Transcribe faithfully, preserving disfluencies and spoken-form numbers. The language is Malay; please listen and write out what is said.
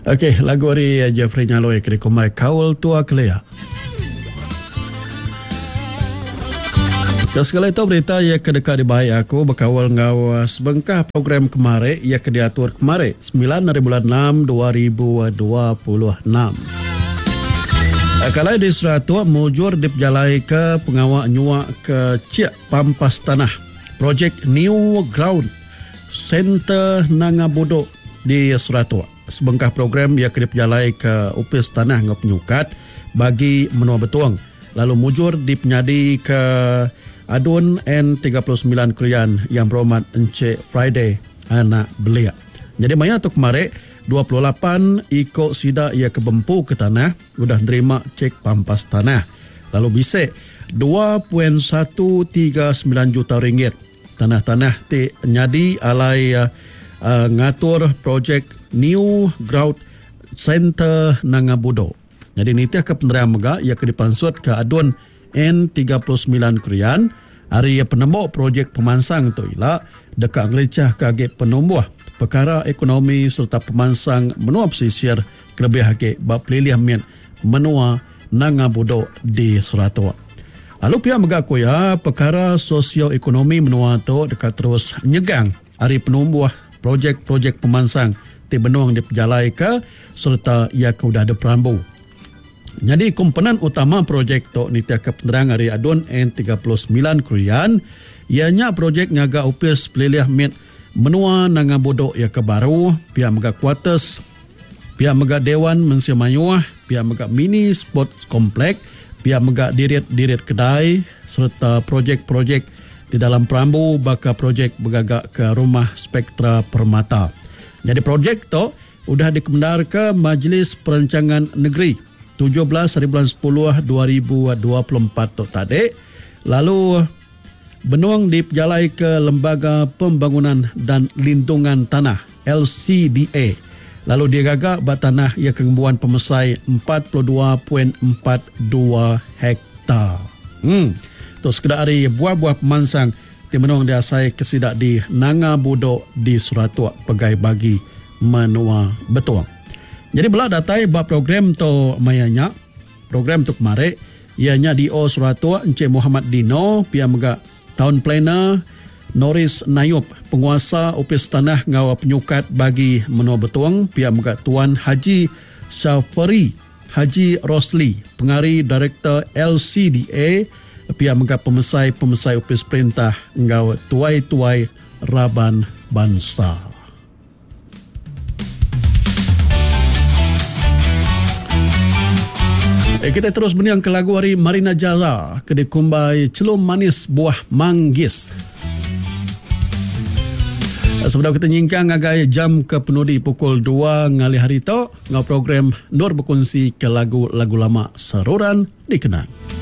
Okey, lagu dari Jeffrey Nyaloy kini kumai Kaul Tua Kelea. Sekali itu berita ia kedekat di bahaya aku berkawal ngawas bengkah program kemarin ia kediatur kemarin sembilan dari bulan enam dua ribu dua puluh enam. Kalau di Seratua mujur diperjalai ke pengawak nyuak ke Cik Pampas Tanah projek New Ground Center Nangabudo di Seratua. Sebengkah program ia diperjalai ke Upis Tanah ngap penyukat bagi menua betuang. Lalu mujur dipenyadi ke Adun N tiga puluh sembilan Krian yang berhormat Encik Friday anak belia. Jadi maya tu kemarin dua puluh lapan ikut sida ia ke Bempu ke tanah sudah terima cek Pampas Tanah. Lalu bisik dua perpuluhan satu tiga sembilan juta ringgit. Tanah-tanah ti nyadi alai uh, uh, ngatur projek New Ground Center Nangabudo. Jadi nitiah ke penerang mega ia ke dipansut ke Adun N tiga puluh sembilan Krian hari penembok projek pemansang tu ialah dekat ngelicah kage penombuh perkara ekonomi serta pemansang menua pesisir kelebih hake bab pelilih mian menua Nangabudo di Seratua. Lalu pihak mengaku ya perkara sosioekonomi menua tu dekat terus nyegang hari penombuh projek-projek pemansang di benuang diperjalai ke serta ia ke sudah ada perambu. Jadi komponen utama projek tu nitia ke penerang hari Adun N tiga puluh sembilan Krian ianya projek ngaga upis pelilih mit menua Nangabudo ia ke baru pihak mega quarters pihak mega dewan mensia mayuah pihak mega mini sports komplek pihak mega dirit-dirit kedai serta projek-projek di dalam perambu baka projek bergagak ke rumah Spektra Permata. Jadi projek tu sudah dikemendar ke Majlis Perancangan Negeri tujuh belas hari bulan sepuluh dua ribu dua puluh empat tu tadi. Lalu benuang diperjalai ke Lembaga Pembangunan dan Lindungan Tanah L C D A. Lalu dia gagak bat tanah ia kembuan pemesai empat puluh dua perpuluhan empat dua hektar. Hmm. Tu sekedar hari buah-buah pemansang di benuang diasai kesidak di Nangabudo di Seratua pegai bagi menua betuang. Jadi belah datai bab program tu mayanya program tu kemarin ianya di O Seratua Encik Muhammad Dino pihak mega Town Planner Norris Nayub penguasa Upis Tanah ngawa penyukat bagi menua betuang pihak mega Tuan Haji Syafari Haji Rosli pengari Director L C D A pihak mega pemesai-pemesai Upis Perintah ngawa tuai-tuai Raban Bangsa. Eh, kita terus berniang ke lagu hari Marina Jara ke dikumbai Celum Manis Buah Manggis. Sebelum kita nyingkang agai jam ke penudi pukul dua ngali hari tu ngau program Nur berkongsi ke lagu-lagu lama saruran dikenang.